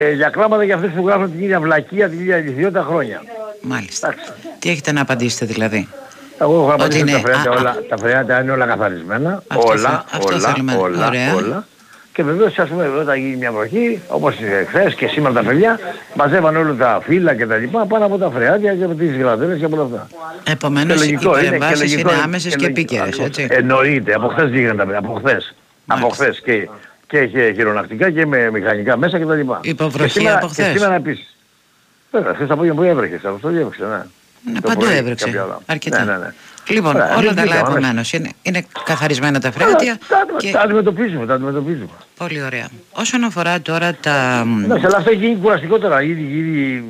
Για κράματα για αυτές που γράφουν την ίδια βλακεία, την ίδια ηλικιότητα χρόνια. Μάλιστα. Εντάξει. Τι έχετε να απαντήσετε δηλαδή? Εγώ έχω απαντήσει ότι είναι... τα φρεάτια είναι όλα καθαρισμένα. Αυτό όλα. Και βεβαίως, ας πούμε, όταν γίνει μια βροχή, όπως χθες και σήμερα τα παιδιά, μαζεύαν όλα τα φύλλα και τα λοιπά πάνω από τα φρεάτια και από τις γρατέρες και από όλα αυτά. Επομένως, οι παρεμβάσεις είναι άμεσες και επίκαιρες, έτσι. Εννοείται, από χθες βγήκαν τα παιδιά, από χθες και είχε χειρονακτικά και με μηχανικά μέσα και τα λοιπά. Υποβροχή από χθες. Και σήμερα επίσης. Βέβαια, χθες το απόγευμα που έβρεχε, αυτό διέβρεξε, ναι. Παντού έβρεξε, αρκετά. Ναι. Λοιπόν, όλα τα άλλα επομένως είναι καθαρισμένα τα φρεάτια. Τα αντιμετωπίζουμε. Πολύ ωραία. Όσον αφορά τώρα τα... Ναι, αλλά αυτό έχει γίνει κουραστικότερα. Ήδη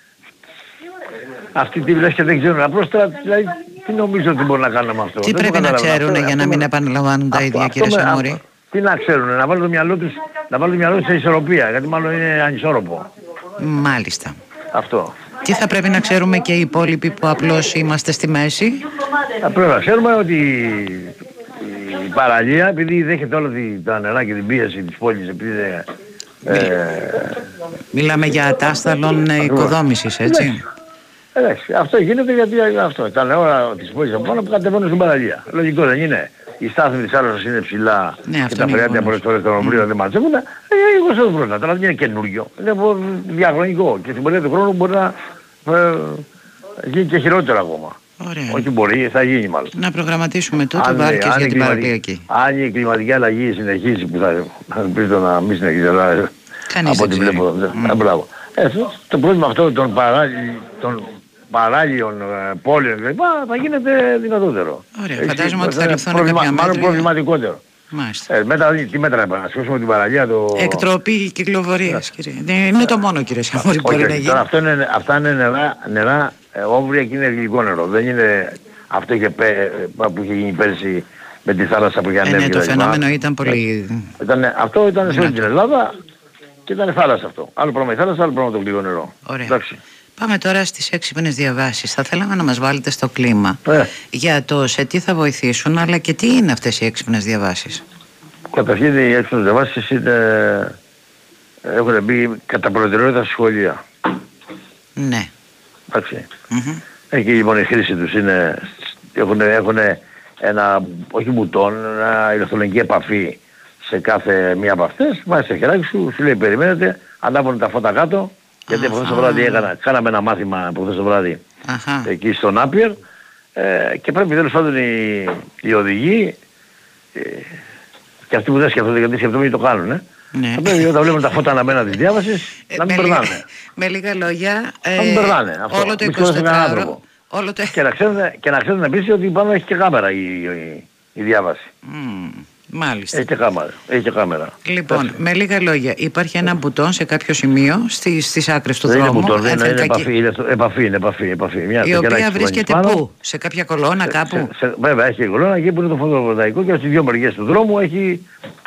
αυτή τη λες και δεν ξέρουν. Απλώς τώρα, δηλαδή, τι νομίζω ότι μπορούν να κάνουν με αυτό? Τι πρέπει να ξέρουν για να μην επαναλαμβάνουν τα ίδια, κύριε Σαμούρη? Τι να ξέρουν, να βάλουν το μυαλό τους σε ισορροπία, γιατί μάλλον είναι ανισόρροπο. Μάλιστα. Αυτό. Τι θα πρέπει να ξέρουμε και οι υπόλοιποι που απλώς είμαστε στη μέση? Θα πρέπει να ξέρουμε ότι η παραλία, επειδή δέχεται όλα τα νερά και την πίεση της πόλης, επειδή μιλάμε για ατάσταλον οικοδόμησης, έτσι. Εντάξει, αυτό γίνεται γιατί αυτό. Τα νερά της πόλης από πάνω που κατεβαίνουν στην παραλία. Λογικό δεν είναι? Η στάθμη της άλλας είναι ψηλά, ναι, και τα φρεάτια πολλές φορές των ομβλίων δεν μαζεύουν. Εγώ σε πρόβλημα. Τώρα δεν είναι καινούργιο. Είναι διαχρονικό και στην πορεία του χρόνου μπορεί να γίνει και χειρότερο ακόμα. Ωραία. Όχι μπορεί, θα γίνει μάλλον. Να προγραμματίσουμε τότε βάρκες για την παραλιακή. Αν η κλιματική αλλαγή συνεχίσει, που θα πεις το να μην συνεχίσει, αλλά από ό,τι βλέπω. Μπράβο. Το πρόβλημα αυτό των παράλιων πόλεων κλπ. Θα γίνεται δυνατότερο. Ωραία, φαντάζομαι ότι θα ληφθούν κάποια μέτρα. Μάλλον προβληματικότερο. Μετά τι μέτρα να ασκήσουμε την παραλία Εκτροπή κυκλοφορίας, κύριε. Είναι το μόνο, κύριε Σαμούρη, που μπορεί να γίνει. Αυτά είναι νερά όμβρια και είναι γλυκό νερό. Δεν είναι αυτό που είχε γίνει πέρσι με τη θάλασσα που είχε ανέβει. Ναι, το φαινόμενο ήταν πολύ... Αυτό ήταν σε όλη την Ελλάδα και ήταν θάλασσα αυτό. Άλλο πράγμα η θάλασσα, άλλο πράγμα το γλυκό νερό. Ωραία. Πάμε τώρα στις έξυπνες διαβάσεις. Θα θέλαμε να μας βάλετε στο κλίμα για το σε τι θα βοηθήσουν, αλλά και τι είναι αυτές οι έξυπνες διαβάσεις. Καταρχήν οι έξυπνες διαβάσεις έχουν μπει κατά προτεραιότητα στη σχολεία. Ναι. Εντάξει. Εκεί λοιπόν η χρήση τους έχουν ένα, όχι μπουτόν, ένα ηλεκτρονική επαφή σε κάθε μία από αυτές. Βάζεις το χεράκι σου λέει περιμένετε, ανάβουν τα φώτα κάτω. Γιατί από χθες το βράδυ κάναμε ένα μάθημα από χθες το βράδυ εκεί στον Άπιερ και πρέπει τέλος πάντων οι οδηγοί και αυτοί που δεν σκεφτούνται, γιατί σκεφτούνται το κάνουν, θα πρέπει όταν βλέπουν τα φώτα αναμένα της διάβασης να μην περνάνε. Με λίγα λόγια, να μην περνάνε. όλο το 24ωρο. Και να ξέρουν επίσης ότι πάνω έχει και κάμερα η διάβαση. Μάλιστα. Έχει και κάμερα. Λοιπόν, με λίγα λόγια, υπάρχει ένα μπουτόν σε κάποιο σημείο στις άκρες του δεν δρόμου. Είναι επαφή. Η οποία βρίσκεται πού? Σε κάποια κολόνα κάπου? Βέβαια, έχει κολόνα εκεί που είναι το φωτοβολταϊκό και στις δύο μεριές του δρόμου έχει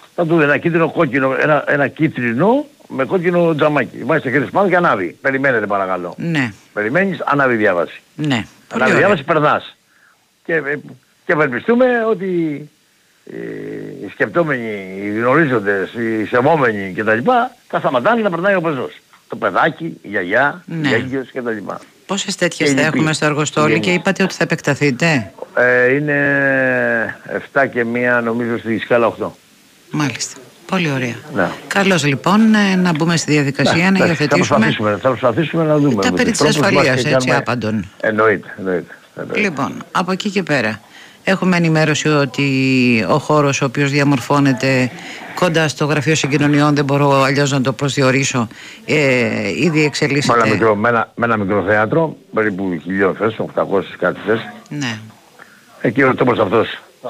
ένα κίτρινο με κόκκινο τζαμάκι. Βάζεις το χέρι πάνω και ανάβει. Περιμένετε παρακαλώ. Ναι. Περιμένεις, ανάβει διάβαση. Ναι. Ανάβει διάβαση, περνάς. Και ευελπιστούμε ότι οι σκεπτόμενοι, οι γνωρίζοντες, οι σεβόμενοι κτλ. Θα σταματάνε να περνάει ο πεζός. Το παιδάκι, η γιαγιά, η έγκυος κτλ. Πόσες τέτοιες θα έχουμε στο Αργοστόλι και είπατε ότι θα επεκταθείτε? Είναι 7 και 1 νομίζω στη σκάλα 8. Μάλιστα. Πολύ ωραία. Ναι. Καλώς λοιπόν να μπούμε στη διαδικασία να υιοθετήσουμε. Θα προσπαθήσουμε να δούμε. Τα περί της ασφαλείας, έτσι άπαντον. Εννοείται. Λοιπόν, από εκεί και πέρα. Έχουμε ενημέρωση ότι ο χώρος ο οποίος διαμορφώνεται κοντά στο Γραφείο Συγκοινωνιών, δεν μπορώ αλλιώς να το προσδιορίσω, ήδη εξελίσσεται. Με ένα μικρό θέατρο, περίπου 1.000 θέσεις, 800 κάτι θέσεις. Ναι. Εκεί ο τόπος αυτός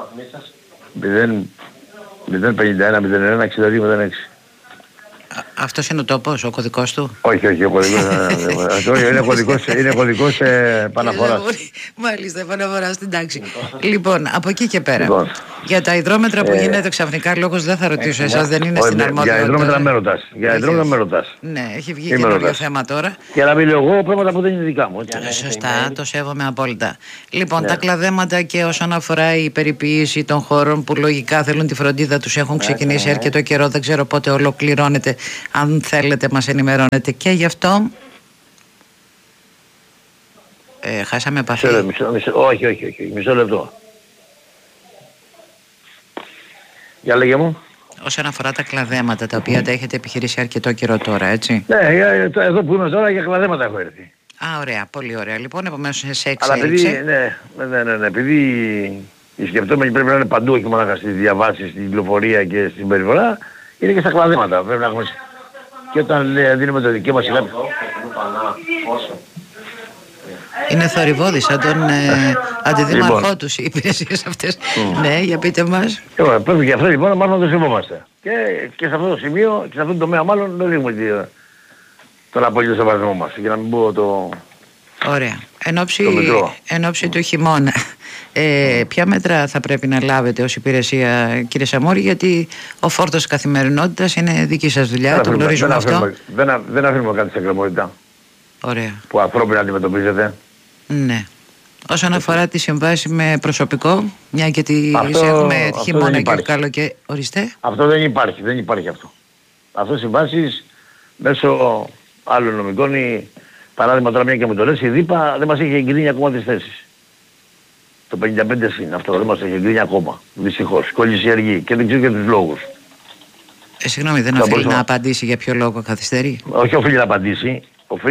051-01-62-06. Αυτός είναι ο τόπος, ο κωδικός του? Όχι, ο κωδικός είναι κωδικός επαναφοράς. Μάλιστα, επαναφοράς στην τάξη. Λοιπόν, από εκεί και πέρα. Για τα υδρόμετρα που γίνεται ξαφνικά λόγος δεν θα ρωτήσω εσάς, δεν είναι στην αρμοδιότητα. Για υδρόμετρα με ρωτάς. Για υδρόμετρα με ρωτάς. Ναι, έχει βγει καινούριο θέμα τώρα. Και να μιλήσω εγώ πράγματα που δεν είναι δικά μου. Σωστά, το σέβομαι απόλυτα. Λοιπόν, τα κλαδέματα και όσον αφορά η περιποίηση των χώρων που λογικά θέλουν τη φροντίδα τους έχουν ξεκινήσει αρκετό καιρό. Δεν ξέρω πότε ολοκληρώνεται. Αν θέλετε, μας ενημερώνετε και γι' αυτό. Χάσαμε επαφή. Όχι, μισό λεπτό. Για λέγε μου. Όσον αφορά τα κλαδέματα τα οποία τα έχετε επιχειρήσει αρκετό καιρό τώρα, έτσι. Ναι, εδώ που είμαι τώρα για κλαδέματα έχω έρθει. Α, ωραία, πολύ ωραία. Λοιπόν, επομένως σε εξέλιξη. Αλλά επειδή οι σκεπτόμενοι πρέπει να είναι παντού, όχι μόνο στις διαβάσεις, στην πληροφορία και στην περιφορά, είναι και στα κλαδέματα. Πρέπει να έχουμε. Και όταν δίνουμε το δικαίωμα σε κάποιον. Είναι θορυβόδη σαν τον αντιδήμαρχό τους οι υπηρεσίες αυτές. Ναι, για πείτε μας. Πρέπει και αυτό λοιπόν μάλλον να το σεβόμαστε. Και σε αυτό το σημείο και σε αυτό το τομέα μάλλον δεν δίνουμε τον απόλυτο σεβασμό μας. Για να μην πω το. Ωραία. Εν ώψη του χειμώνα, ποια μέτρα θα πρέπει να λάβετε ως υπηρεσία, κύριε Σαμόρη, γιατί ο φόρτος καθημερινότητας είναι δική σας δουλειά, το γνωρίζουμε αυτό. Δεν αφήνουμε κάτι σε εκκρεμότητα. Ωραία. Που ανθρώπινα αντιμετωπίζετε. Ναι. Όσον αφορά τη συμβάση με προσωπικό, μια και έχουμε χειμώνα και καλοκαίρι, ορίστε. Αυτό δεν υπάρχει αυτό. Αυτό συμβάσεις μέσω άλλων νομικών. Παράδειγμα τώρα μια και μου το λες, η ΔΥΠΑ δεν μας έχει εγκρίνει ακόμα τις θέσεις. Το 55 είναι αυτό, δεν μας έχει εγκρίνει ακόμα. Δυστυχώς. Κόλλησε η αργή και δεν ξέρω και τους λόγους. Συγγνώμη, δεν οφείλει να απαντήσει για ποιο λόγο καθυστερεί. Όχι οφείλει να απαντήσει.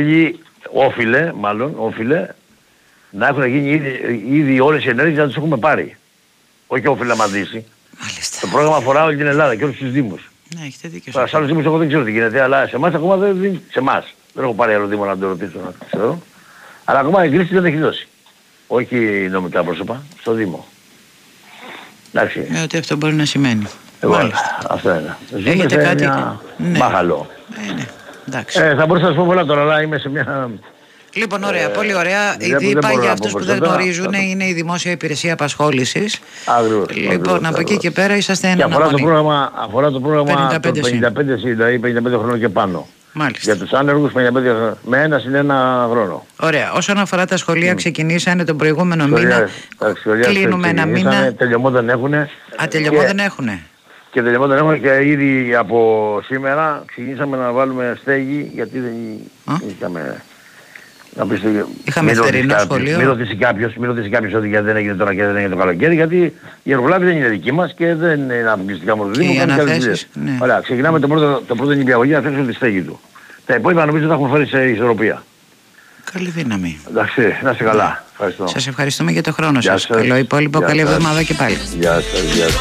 Όφιλε να έχουν γίνει ήδη όλες οι ενέργειες να τους έχουμε πάρει. Όχι όφιλε να απαντήσει. Μάλιστα. Το πρόγραμμα αφορά όλη την Ελλάδα και όλους τους δήμους. Ναι, έχετε δίκιο. Σε άλλους δήμους εγώ δεν ξέρω τι γίνεται, αλλά σε εμάς ακόμα δεν. Σε εμάς. Δεν έχω πάρει άλλο δήμο να το ρωτήσω να ξέρω. Αλλά ακόμα εγκρίσεις δεν έχει δώσει. Όχι νομικά πρόσωπα, στο Δήμο. Εντάξει. Ότι αυτό μπορεί να σημαίνει. Αυτό είναι. Έχετε κάτι. Μάχαλο. Ναι. Εντάξει. Θα μπορούσα να σου πω πολλά τώρα, αλλά είμαι σε μια. Λοιπόν, ωραία, πολύ ωραία. Η ΔΥΠΑ, για αυτούς που δεν γνωρίζουν, είναι η Δημόσια Υπηρεσία Απασχόλησης. Λοιπόν, από εκεί και πέρα είσαστε ένα. Και αφορά το πρόγραμμα 55 δηλαδή 55 χρόνων και πάνω. Μάλιστα. Για τους άνεργους 55 με 1 χρόνο. Ωραία. Όσον αφορά τα σχολεία, ξεκινήσανε τον προηγούμενο μήνα. Κλείνουμε ένα μήνα. Τελειωμό δεν έχουνε. Τελειωμό δεν έχουνε. Και τελειωμό δεν έχουνε και ήδη από σήμερα ξεκινήσαμε να βάλουμε στέγη γιατί δεν είχαμε. Είχαμε θερινό σχολείο. Μην ρωτήσει κάποιος ότι δεν έγινε τώρα και δεν έγινε το καλοκαίρι, γιατί η εργολάβη δεν είναι δική μας και δεν είναι αποκλειστικά μόνο του Δήμου. Ναι. Ωραία, ξεκινάμε το πρώτο νηπιαγωγείο να φτιάξουμε τη στέγη του. Τα υπόλοιπα νομίζω θα έχουμε φέρει σε ισορροπία. Καλή δύναμη. Εντάξει, να είστε καλά. Ευχαριστώ. Σας ευχαριστούμε για το χρόνο σας. Καλό υπόλοιπο, καλή εβδομάδα και πάλι. Γεια σας.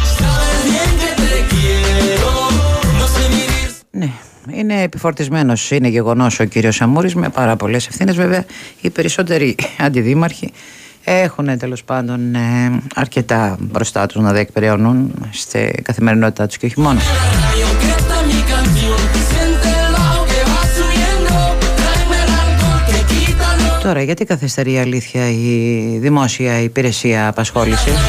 Ναι. Είναι επιφορτισμένος, είναι γεγονός ο κύριος Σαμούρης, με πάρα πολλές ευθύνες. Βέβαια οι περισσότεροι αντιδήμαρχοι έχουν τέλος πάντων αρκετά μπροστά τους να διεκπεραιώνουν στη καθημερινότητά τους και όχι μόνο. Τώρα γιατί καθυστερεί αλήθεια η Δημόσια Υπηρεσία Απασχόλησης?